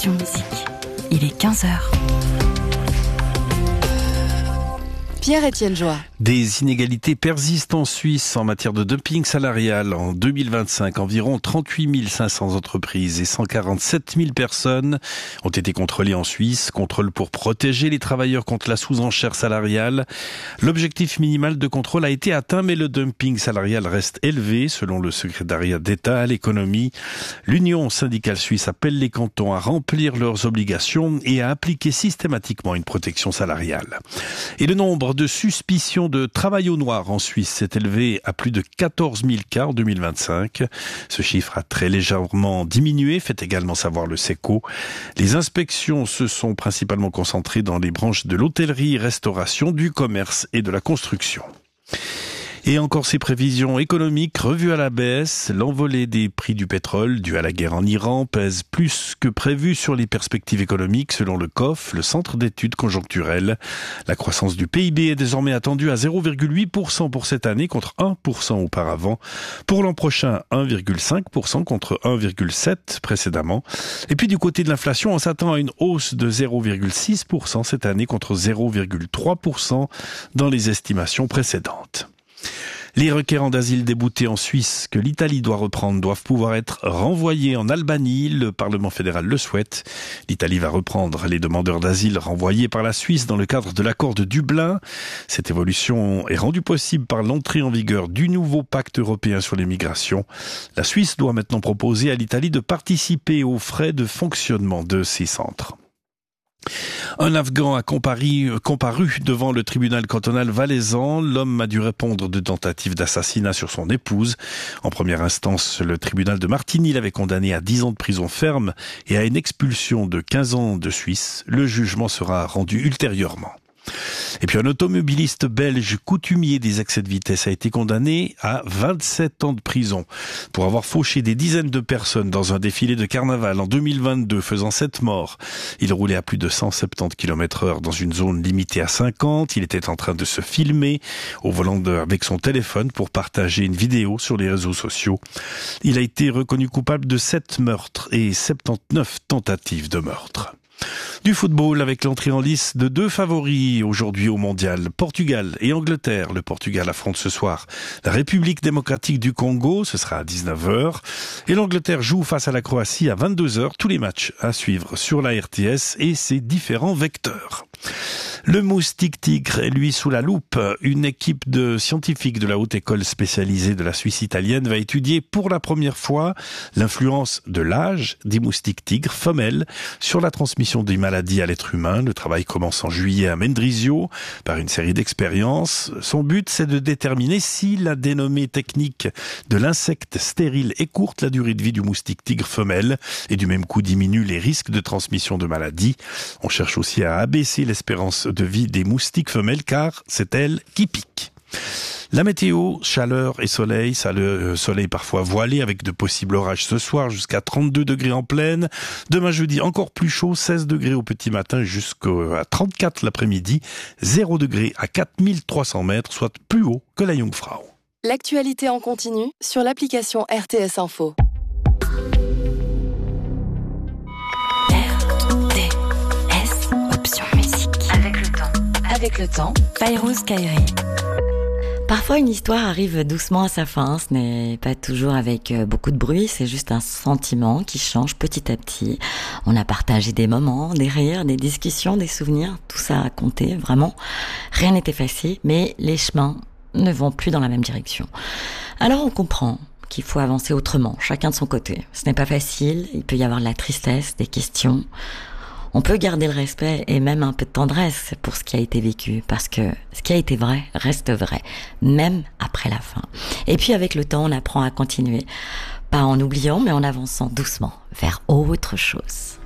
Option Musique. Il est 15h. Pierre-Étienne Joie. Des inégalités persistent en Suisse en matière de dumping salarial. En 2025, environ 38 500 entreprises et 147 000 personnes ont été contrôlées en Suisse. Contrôle pour protéger les travailleurs contre la sous-enchère salariale. L'objectif minimal de contrôle a été atteint, mais le dumping salarial reste élevé, selon le secrétariat d'État à l'économie. L'Union syndicale suisse appelle les cantons à remplir leurs obligations et à appliquer systématiquement une protection salariale. Et le nombre de suspicion de travail au noir en Suisse s'est élevé à plus de 14 000 cas en 2025. Ce chiffre a très légèrement diminué, fait également savoir le SECO. Les inspections se sont principalement concentrées dans les branches de l'hôtellerie, restauration, du commerce et de la construction. Et encore ces prévisions économiques revues à la baisse. L'envolée des prix du pétrole due à la guerre en Iran pèse plus que prévu sur les perspectives économiques selon le COF, le Centre d'études conjoncturelles. La croissance du PIB est désormais attendue à 0,8% pour cette année contre 1% auparavant. Pour l'an prochain, 1,5% contre 1,7% précédemment. Et puis du côté de l'inflation, on s'attend à une hausse de 0,6% cette année contre 0,3% dans les estimations précédentes. Les requérants d'asile déboutés en Suisse que l'Italie doit reprendre doivent pouvoir être renvoyés en Albanie. Le Parlement fédéral le souhaite. L'Italie va reprendre les demandeurs d'asile renvoyés par la Suisse dans le cadre de l'accord de Dublin. Cette évolution est rendue possible par l'entrée en vigueur du nouveau pacte européen sur les migrations. La Suisse doit maintenant proposer à l'Italie de participer aux frais de fonctionnement de ces centres. Un Afghan a comparu devant le tribunal cantonal valaisan. L'homme a dû répondre de tentative d'assassinat sur son épouse. En première instance, le tribunal de Martigny l'avait condamné à 10 ans de prison ferme et à une expulsion de 15 ans de Suisse. Le jugement sera rendu ultérieurement. Et puis un automobiliste belge coutumier des excès de vitesse a été condamné à 27 ans de prison pour avoir fauché des dizaines de personnes dans un défilé de carnaval en 2022, faisant 7 morts. Il roulait à plus de 170 km/h dans une zone limitée à 50. Il était en train de se filmer au volant avec son téléphone pour partager une vidéo sur les réseaux sociaux. Il a été reconnu coupable de 7 meurtres et 79 tentatives de meurtre. Du football avec l'entrée en lice de 2 favoris aujourd'hui au mondial, Portugal et Angleterre. Le Portugal affronte ce soir la République démocratique du Congo, ce sera à 19h. Et l'Angleterre joue face à la Croatie à 22h. Tous les matchs à suivre sur la RTS et ses différents vecteurs. Le moustique tigre est lui sous la loupe. Une équipe de scientifiques de la haute école spécialisée de la Suisse italienne va étudier pour la première fois l'influence de l'âge des moustiques tigres femelles sur la transmission des maladies à l'être humain. Le travail commence en juillet à Mendrisio par une série d'expériences. Son but, c'est de déterminer si la dénommée technique de l'insecte stérile écourte la durée de vie du moustique tigre femelle et du même coup diminue les risques de transmission de maladies. On cherche aussi à abaisser l'espérance de vie des moustiques femelles car c'est elles qui piquent. La météo, chaleur et soleil, soleil parfois voilé avec de possibles orages ce soir jusqu'à 32 degrés en plaine. Demain jeudi encore plus chaud, 16 degrés au petit matin jusqu'à 34 l'après-midi, 0 degrés à 4300 mètres, soit plus haut que la Jungfrau. L'actualité en continu sur l'application RTS Info. RTS Option Musique. Avec le temps, Fayrouz Kairi. Parfois, une histoire arrive doucement à sa fin. Ce n'est pas toujours avec beaucoup de bruit. C'est juste un sentiment qui change petit à petit. On a partagé des moments, des rires, des discussions, des souvenirs. Tout ça a compté, vraiment. Rien n'était facile, mais les chemins ne vont plus dans la même direction. Alors, on comprend qu'il faut avancer autrement, chacun de son côté. Ce n'est pas facile. Il peut y avoir de la tristesse, des questions. On peut garder le respect et même un peu de tendresse pour ce qui a été vécu, parce que ce qui a été vrai reste vrai, même après la fin. Et puis avec le temps, on apprend à continuer, pas en oubliant, mais en avançant doucement vers autre chose.